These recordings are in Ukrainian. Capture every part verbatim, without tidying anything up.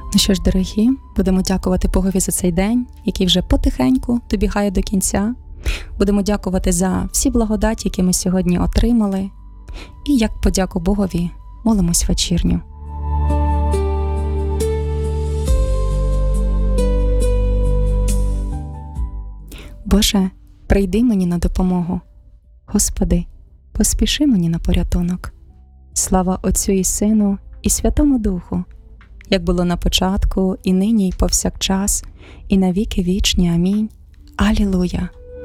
Ну що ж, дорогі, будемо дякувати Богові за цей день, який вже потихеньку добігає до кінця. Будемо дякувати за всі благодаті, які ми сьогодні отримали. І як подяку Богові молимось вечірню. Боже, прийди мені на допомогу. Господи, поспіши мені на порятунок. Слава Отцю і Сину, і Святому Духу, як було на початку, і нині, і повсякчас, і на віки вічні. Амінь. Алілуя!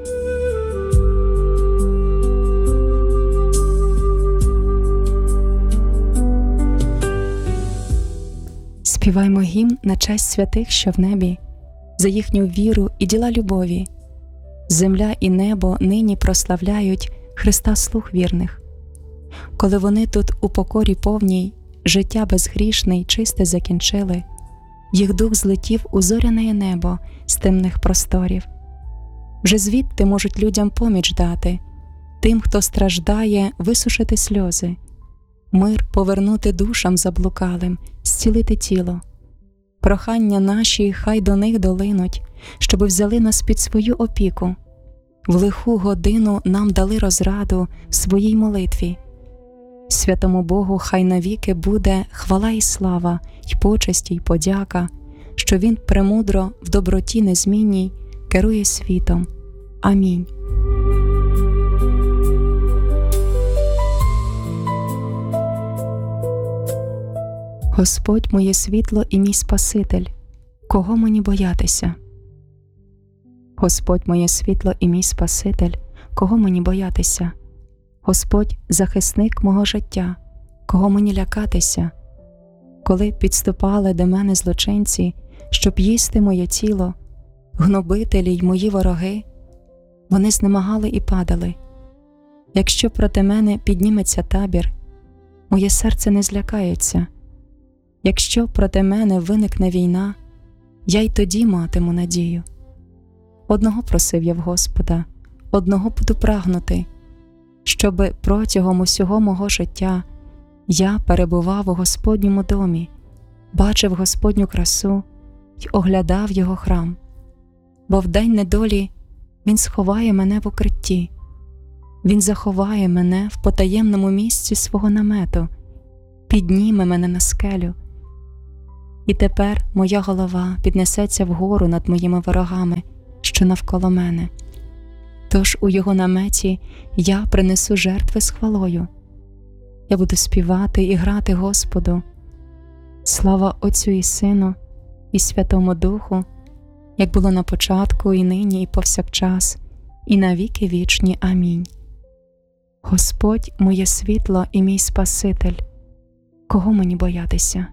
Співаймо гімн на честь святих, що в небі, за їхню віру і діла любові. Земля і небо нині прославляють Христа слуг вірних. Коли вони тут у покорі повній життя безгрішне й чисте закінчили, їх дух злетів у зоряне небо з темних просторів. Вже звідти можуть людям поміч дати, тим, хто страждає, висушити сльози, мир повернути душам заблукалим, зцілити тіло. Прохання наші хай до них долинуть, щоби взяли нас під свою опіку. В лиху годину нам дали розраду в своїй молитві. Святому Богу хай навіки буде хвала і слава, й почесть, й подяка, що Він премудро в доброті незмінній керує світом. Амінь. Господь моє світло і мій Спаситель, кого мені боятися? Господь моє світло і мій Спаситель, кого мені боятися? Господь захисник мого життя, кого мені лякатися? Коли підступали до мене злочинці, щоб їсти моє тіло, гнобителі й мої вороги, вони знемагали і падали. Якщо проти мене підніметься табір, моє серце не злякається. Якщо проти мене виникне війна, я й тоді матиму надію. Одного просив я в Господа, одного буду прагнути, щоби протягом усього мого життя я перебував у Господньому домі, бачив Господню красу й оглядав Його храм. Бо в день недолі Він сховає мене в укритті, Він заховає мене в потаємному місці свого намету, підніме мене на скелю. І тепер моя голова піднесеться вгору над моїми ворогами, що навколо мене. Тож у Його наметі я принесу жертви з хвалою. Я буду співати і грати Господу. Слава Отцю і Сину, і Святому Духу, як було на початку, і нині, і повсякчас, і на віки вічні. Амінь. Господь моє світло і мій Спаситель, кого мені боятися?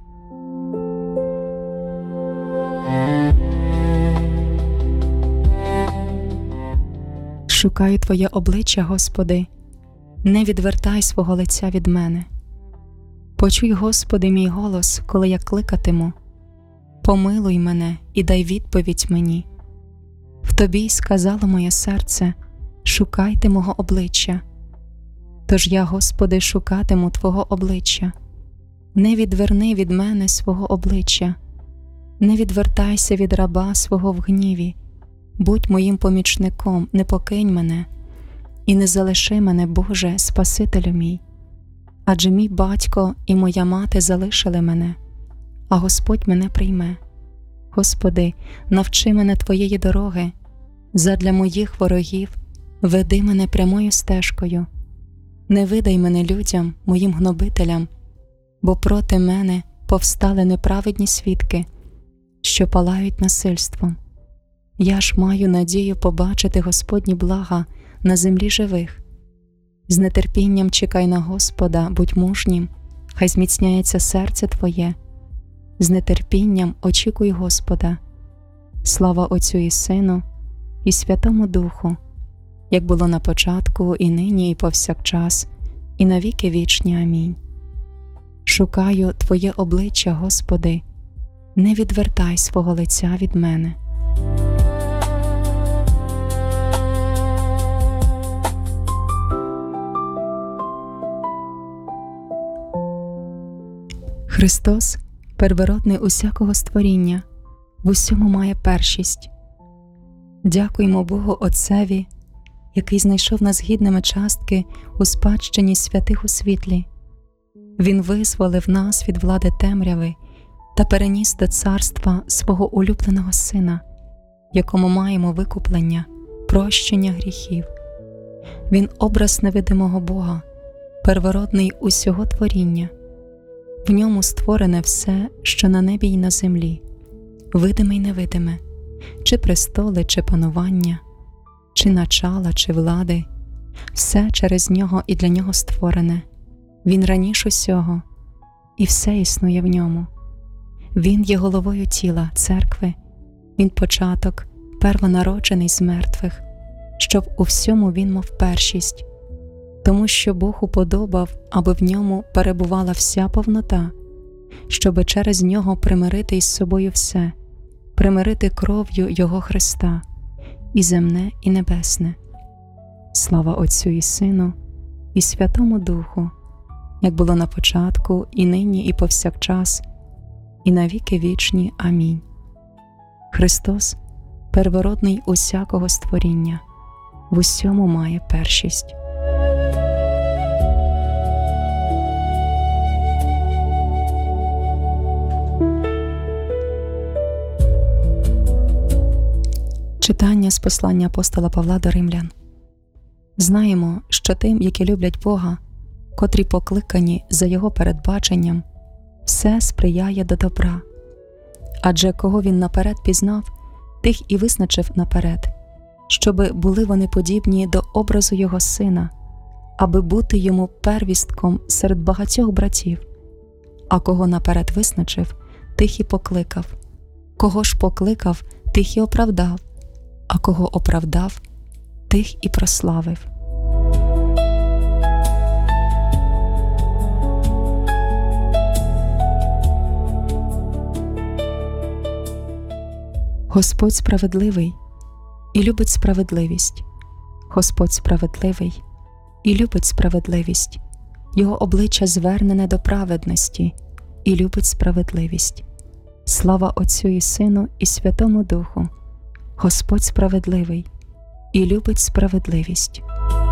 Шукаю Твоє обличчя, Господи, не відвертай свого лиця від мене. Почуй, Господи, мій голос, коли я кликатиму. Помилуй мене і дай відповідь мені. В Тобі й сказало моє серце, шукайте мого обличчя. Тож я, Господи, шукатиму Твого обличчя. Не відверни від мене свого обличчя. Не відвертайся від раба свого в гніві. Будь моїм помічником, не покинь мене, і не залиши мене, Боже, Спасителю мій. Адже мій батько і моя мати залишили мене, а Господь мене прийме. Господи, навчи мене Твоєї дороги, задля моїх ворогів веди мене прямою стежкою. Не видай мене людям, моїм гнобителям, бо проти мене повстали неправедні свідки, що палають насильством. Я ж маю надію побачити Господні блага на землі живих. З нетерпінням чекай на Господа, будь мужнім, хай зміцняється серце Твоє. З нетерпінням очікуй Господа. Слава Отцю і Сину, і Святому Духу, як було на початку, і нині, і повсякчас, і на віки вічні. Амінь. Шукаю Твоє обличчя, Господи, не відвертай свого лиця від мене. Христос первородний усякого створіння, в усьому має першість. Дякуємо Богу Отцеві, який знайшов нас гідними частки у спадщині святих у світлі. Він визволив нас від влади темряви та переніс до царства свого улюбленого Сина, якому маємо викуплення, прощення гріхів. Він образ невидимого Бога, первородний усього творіння. В ньому створене все, що на небі й на землі, видиме й невидиме, чи престоли, чи панування, чи начала, чи влади. Все через нього і для нього створене. Він раніш усього, і все існує в ньому. Він є головою тіла, церкви. Він початок, первонароджений з мертвих, щоб у всьому він мав першість, тому що Бог уподобав, аби в ньому перебувала вся повнота, щоби через нього примирити із собою все, примирити кров'ю Його Христа, і земне, і небесне. Слава Отцю і Сину, і Святому Духу, як було на початку, і нині, і повсякчас, і на віки вічні. Амінь. Христос, первородний усякого створіння, в усьому має першість. Читання з послання апостола Павла до римлян. Знаємо, що тим, які люблять Бога, котрі покликані за Його передбаченням, все сприяє до добра. Адже кого Він наперед пізнав, тих і визначив наперед, щоби були вони подібні до образу Його Сина, аби бути Йому первістком серед багатьох братів. А кого наперед визначив, тих і покликав. Кого ж покликав, тих і оправдав. А кого оправдав, тих і прославив. Господь справедливий і любить справедливість. Господь справедливий і любить справедливість. Його обличчя звернене до праведності і любить справедливість. Слава Отцю і Сину і Святому Духу. Господь справедливий і любить справедливість.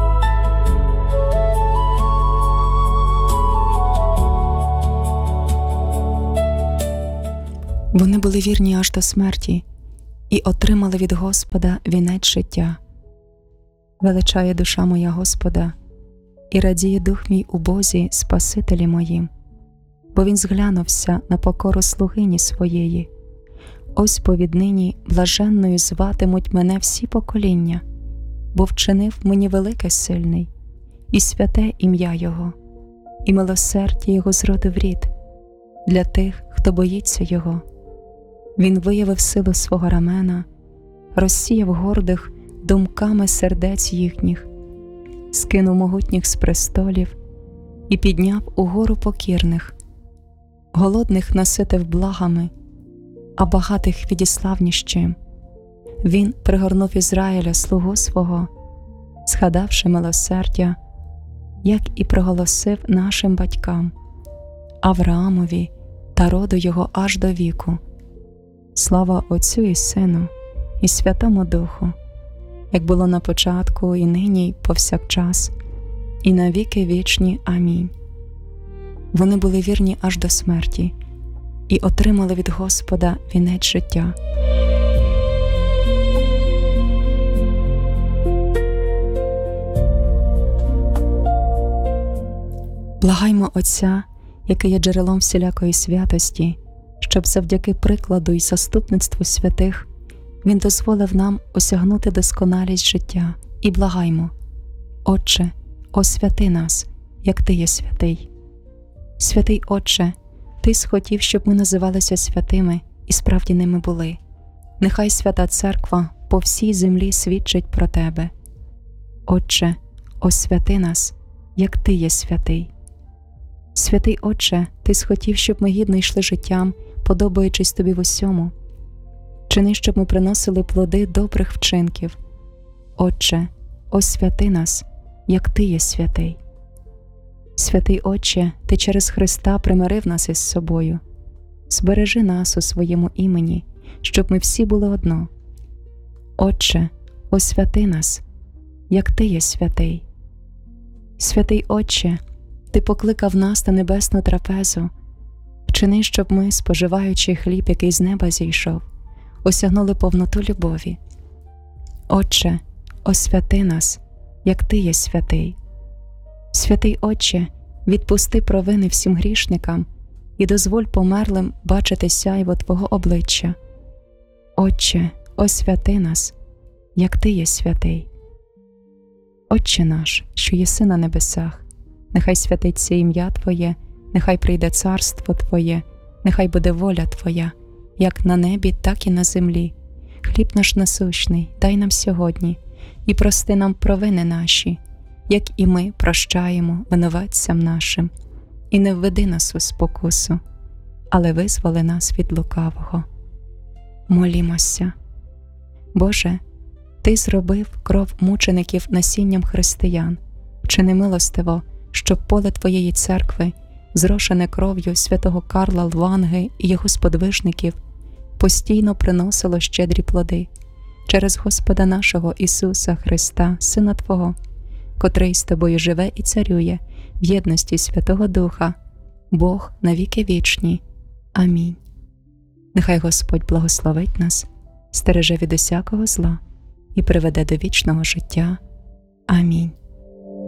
Вони були вірні аж до смерті і отримали від Господа вінець життя. Величає душа моя Господа, і радіє дух мій у Бозі, Спасителі моїм, бо Він зглянувся на покору слугині своєї. Ось бо віднині блаженною зватимуть мене всі покоління, бо вчинив мені велике сильний, і святе ім'я Його, і милосердя Його зродив рід для тих, хто боїться Його. Він виявив силу свого рамена, розсіяв гордих думками сердець їхніх, скинув могутніх з престолів і підняв угору покірних, голодних наситив благами, а багатих відіслав ні з чим. Він пригорнув Ізраїля, слугу свого, згадавши милосердя, як і проголосив нашим батькам, Авраамові та роду його аж до віку. Слава Отцю і Сину і Святому Духу, як було на початку, і нині, і повсякчас, і на віки вічні. Амінь. Вони були вірні аж до смерті і отримали від Господа вінець життя. Благаймо Отця, який є джерелом всілякої святості, щоб завдяки прикладу й заступництву святих Він дозволив нам осягнути досконалість життя. І благаймо: Отче, освяти нас, як Ти є святий. Святий Отче, Ти схотів, щоб ми називалися святими і справді ними були. Нехай Свята Церква по всій землі свідчить про Тебе. Отче, освяти нас, як Ти є святий. Святий Отче, Ти схотів, щоб ми гідно йшли життям, подобаючись Тобі в усьому. Чини, щоб ми приносили плоди добрих вчинків. Отче, освяти нас, як Ти є святий. Святий Отче, Ти через Христа примирив нас із собою. збережи нас у своєму імені, щоб ми всі були одно. Отче, освяти нас, як Ти є святий. Святий Отче, Ти покликав нас на небесну трапезу. Вчини, щоб ми, споживаючи хліб, який з неба зійшов, осягнули повноту любові. Отче, освяти нас, як Ти є святий. Святий Отче, відпусти провини всім грішникам і дозволь померлим бачити сяйво Твого обличчя. Отче, освяти нас, як Ти є святий. Отче наш, що єси на небесах, нехай святиться ім'я Твоє, нехай прийде царство Твоє, нехай буде воля Твоя, як на небі, так і на землі. Хліб наш насущний дай нам сьогодні, і прости нам провини наші, як і ми прощаємо винуватцям нашим. І не введи нас у спокусу, але визволи нас від лукавого. Молімося. Боже, Ти зробив кров мучеників насінням християн. Вчини милостиво, щоб поле Твоєї церкви, зрошене кров'ю святого Карла Лванги і його сподвижників, постійно приносило щедрі плоди через Господа нашого Ісуса Христа, Сина Твого, котрий з Тобою живе і царює в єдності Святого Духа, Бог на віки вічні. Амінь. Нехай Господь благословить нас, стереже від усякого зла і приведе до вічного життя. Амінь.